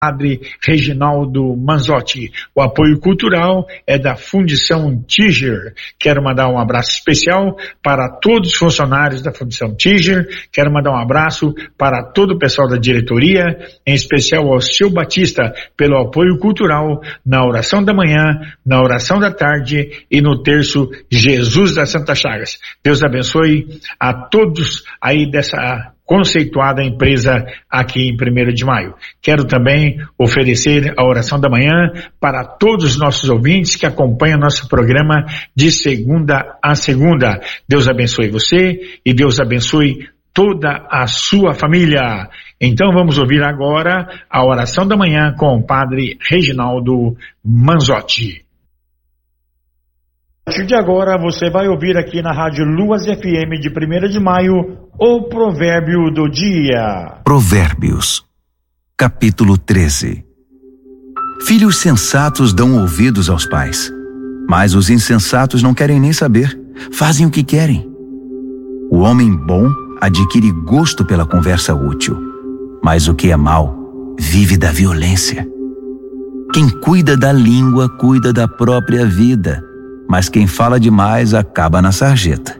Padre Reginaldo Manzotti. O apoio cultural é da Fundição Tiger. Quero mandar um abraço especial para todos os funcionários da Fundição Tiger. Quero mandar um abraço para todo o pessoal da diretoria, em especial ao seu Batista, pelo apoio cultural na oração da manhã, na oração da tarde e no terço Jesus das Santas Chagas. Deus abençoe a todos aí dessa conceituada empresa aqui em 1º de Maio. Quero também oferecer a oração da manhã para todos os nossos ouvintes que acompanham nosso programa de segunda a segunda. Deus abençoe você e Deus abençoe toda a sua família. Então vamos ouvir agora a oração da manhã com o Padre Reginaldo Manzotti. A partir de agora você vai ouvir aqui na Rádio Luas FM de 1º de Maio o provérbio do dia. Provérbios, capítulo 13. Filhos sensatos dão ouvidos aos pais, mas os insensatos não querem nem saber, fazem o que querem. O homem bom adquire gosto pela conversa útil, mas o que é mau vive da violência. Quem cuida da língua cuida da própria vida, mas quem fala demais acaba na sarjeta.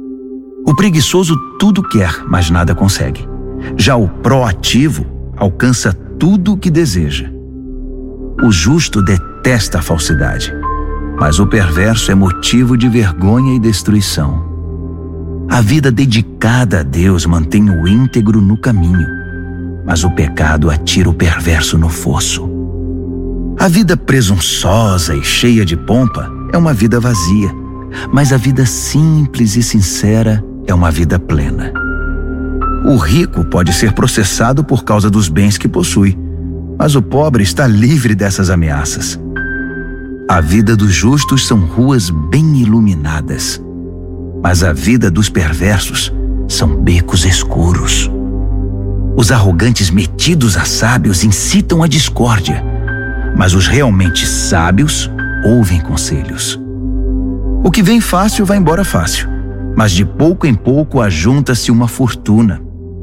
O preguiçoso tudo quer, mas nada consegue. Já o proativo alcança tudo o que deseja. O justo detesta a falsidade, mas o perverso é motivo de vergonha e destruição. A vida dedicada a Deus mantém o íntegro no caminho, mas o pecado atira o perverso no fosso. A vida presunçosa e cheia de pompa é uma vida vazia, mas a vida simples e sincera é uma vida plena. O rico pode ser processado por causa dos bens que possui, mas o pobre está livre dessas ameaças. A vida dos justos são ruas bem iluminadas, mas a vida dos perversos são becos escuros. Os arrogantes metidos a sábios incitam a discórdia, mas os realmente sábios ouvem conselhos. O que vem fácil vai embora fácil, mas de pouco em pouco ajunta-se uma fortuna.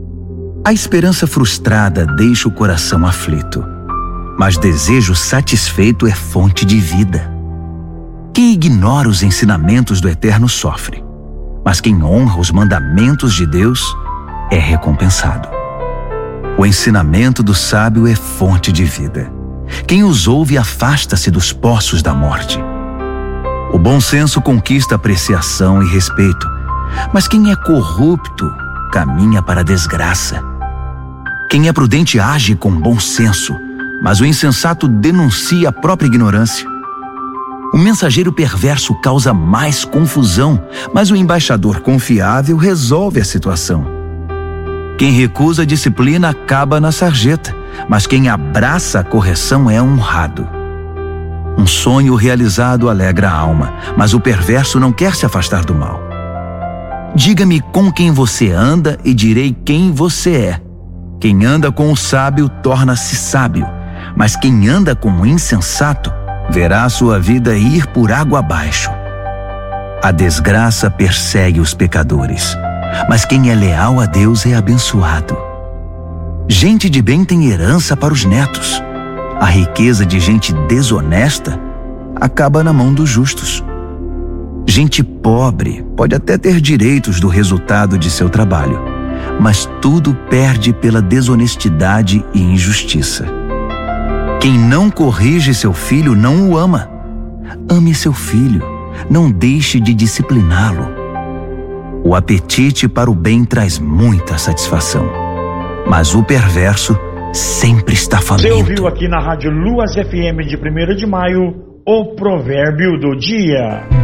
A esperança frustrada deixa o coração aflito, mas desejo satisfeito é fonte de vida. Quem ignora os ensinamentos do Eterno sofre, mas quem honra os mandamentos de Deus é recompensado. O ensinamento do sábio é fonte de vida. Quem os ouve afasta-se dos poços da morte. O bom senso conquista apreciação e respeito, mas quem é corrupto caminha para a desgraça. Quem é prudente age com bom senso, mas o insensato denuncia a própria ignorância. O mensageiro perverso causa mais confusão, mas o embaixador confiável resolve a situação. Quem recusa a disciplina acaba na sarjeta, mas quem abraça a correção é honrado. Um sonho realizado alegra a alma, mas o perverso não quer se afastar do mal. Diga-me com quem você anda e direi quem você é. Quem anda com o sábio torna-se sábio, mas quem anda com o insensato verá a sua vida ir por água abaixo. A desgraça persegue os pecadores, mas quem é leal a Deus é abençoado. Gente de bem tem herança para os netos. A riqueza de gente desonesta acaba na mão dos justos. Gente pobre pode até ter direitos do resultado de seu trabalho, mas tudo perde pela desonestidade e injustiça. Quem não corrige seu filho não o ama. Ame seu filho, não deixe de discipliná-lo. O apetite para o bem traz muita satisfação, mas o perverso sempre está faminto. Você ouviu aqui na Rádio Luas FM de 1º de Maio o provérbio do dia.